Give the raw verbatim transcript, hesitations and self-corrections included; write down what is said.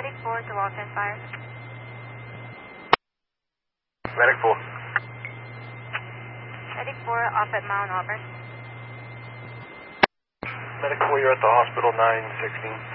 Medic four to Los Angeles Fire. Medic four. Medic four off at Mount Auburn. Medic four, you're at the hospital, nine sixteen.